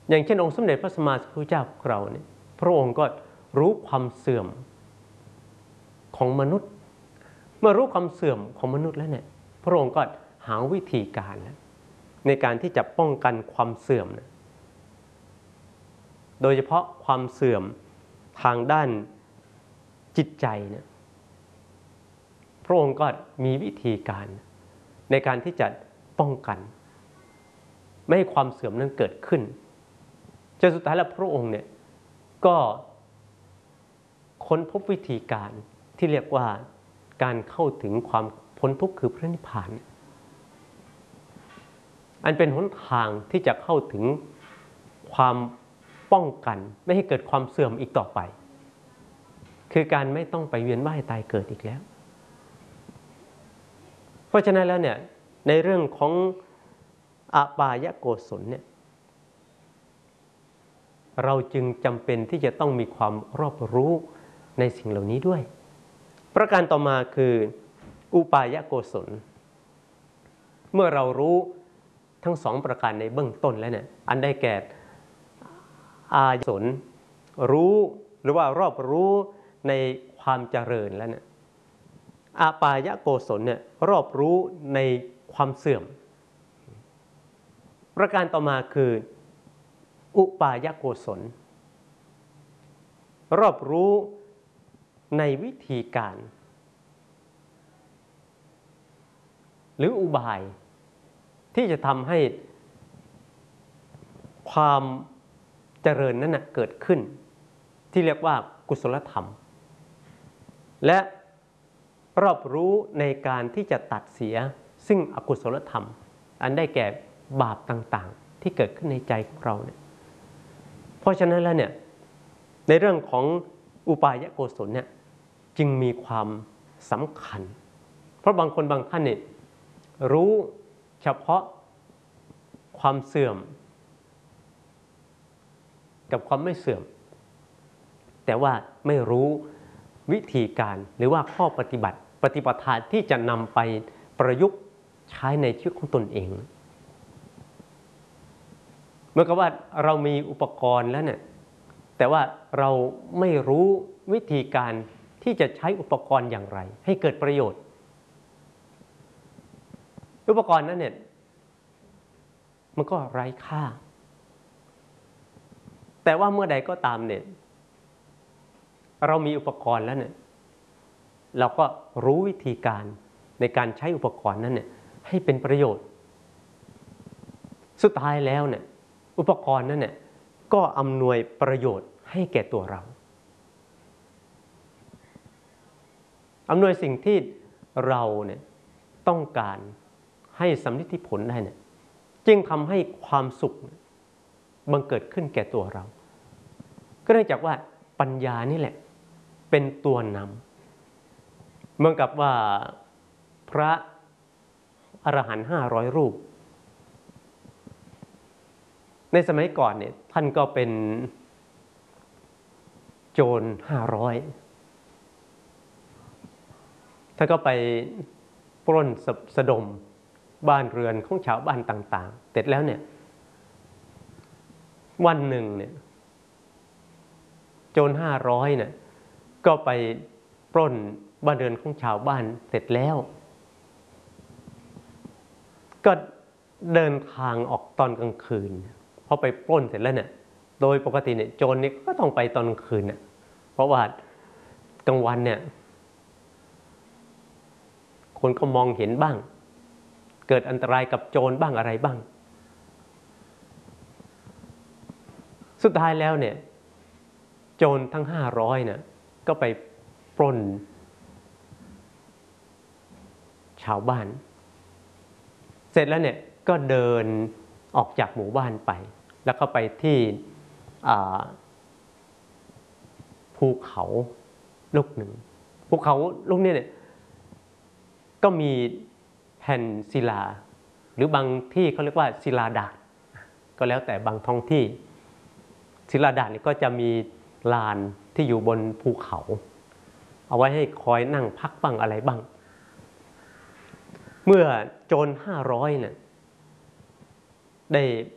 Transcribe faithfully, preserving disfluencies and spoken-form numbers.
อย่างเช่นองค์สมเด็จพระสัมมาสัมพุทธเจ้าของเราเนี่ยพระองค์ก็รู้ความเสื่อมของมนุษย์เมื่อรู้ความเสื่อมของมนุษย์แล้วเนี่ยพระองค์ก็หาวิธีการในการที่จะป้องกันความเสื่อมนะโดยเฉพาะความเสื่อมทางด้านจิตใจเนี่ยพระองค์ก็มีวิธีการในการที่จะป้องกันไม่ให้ความเสื่อมนั้นเกิดขึ้นจนสุดท้ายแล้วพระองค์เนี่ยก็ค้นพบวิธีการที่เรียกว่าการเข้าถึงความพ้นทุกข์คือพระนิพพานอันเป็นหนทางที่จะเข้าถึงความป้องกันไม่ให้เกิดความเสื่อมอีกต่อไปคือการไม่ต้องไปเวียนว่ายตายเกิดอีกแล้วเพราะฉะนั้นแล้วเนี่ยในเรื่องของอบายโกศลเนี่ยเราจึงจำเป็นที่จะต้องมีความรอบรู้ในสิ่งเหล่านี้ด้วยประการต่อมาคืออุปายโกศลเมื่อเรารู้ทั้งสองประการในเบื้องต้นแล้วเนี่ยอันได้แก่อากุศลรู้หรือว่ารอบรู้ในความเจริญแล้วเนี่ยอาปายโกศลเนี่ยรอบรู้ในความเสื่อมประการต่อมาคืออุปายโกศลรอบรู้ในวิธีการหรืออุบายที่จะทำให้ความเจริญนั้นเกิดขึ้นที่เรียกว่ากุศลธรรมและรอบรู้ในการที่จะตัดเสียซึ่งอกุศลธรรมอันได้แก่บาปต่างๆที่เกิดขึ้นในใจของเราเนี่ยเพราะฉะนั้นแล้วเนี่ยในเรื่องของอุปายโกศลเนี่ยจึงมีความสำคัญเพราะบางคนบางท่านเนี่ยรู้เฉพาะความเสื่อมกับความไม่เสื่อมแต่ว่าไม่รู้วิธีการหรือว่าข้อปฏิบัติปฏิปทาที่จะนำไปประยุกต์ใช้ในชีวิตของตนเองเหมือนกับว่าเรามีอุปกรณ์แล้วเนี่ยแต่ว่าเราไม่รู้วิธีการที่จะใช้อุปกรณ์อย่างไรให้เกิดประโยชน์อุปกรณ์นั้นเนี่ยมันก็ไร้ค่าแต่ว่าเมื่อใดก็ตามเนี่ยเรามีอุปกรณ์แล้วเนี่ยเราก็รู้วิธีการในการใช้อุปกรณ์นั้นเนี่ยให้เป็นประโยชน์สุดท้ายแล้วเนี่ยอุปกรณ์นั้นเนี่ยก็อำนวยประโยชน์ให้แก่ตัวเราอำนวยสิ่งที่เราเนี่ยต้องการให้สำลิดผลได้เนี่ยจึงทำให้ความสุขบังเกิดขึ้นแก่ตัวเราก็เนื่องจากว่าปัญญานี่แหละเป็นตัวนำเหมือนกับว่าพระอรหันต์ห้าร้อยรูปในสมัยก่อนเนี่ยท่านก็เป็นโจรห้าร้อยท่านก็ไปปล้นสะดมบ้านเรือนของชาวบ้านต่างๆเสร็จแล้วเนี่ยวันหนึ่งเนี่ยโจรห้าร้อยเนี่ยก็ไปปล้นบ้านเรือนของชาวบ้านเสร็จแล้วก็เดินทางออกตอนกลางคืนพอไปปล้นเสร็จแล้วเนี่ยโดยปกติเนี่ยโจรนี่ก็ต้องไปตอนกลางคืนเนี่ยเพราะว่ากลางวันเนี่ยคนก็มองเห็นบ้างเกิดอันตรายกับโจรบ้างอะไรบ้างสุดท้ายแล้วเนี่ยโจรทั้งห้าร้อยเนี่ยก็ไปปล้นชาวบ้านเสร็จแล้วเนี่ยก็เดินออกจากหมู่บ้านไปแล้วก็ไปที่ภูเขาลูกหนึ่งภูเขาลูกนี้เนี่ยก็มีแผ่นศิลาหรือบางที่เขาเรียกว่าศิลาดาษก็แล้วแต่บางท้องที่ศิลาดาษนี่ก็จะมีลานที่อยู่บนภูเขาเอาไว้ให้คอยนั่งพักบ้างอะไรบ้างเมื่อโจรห้าร้อยเนี่ยได้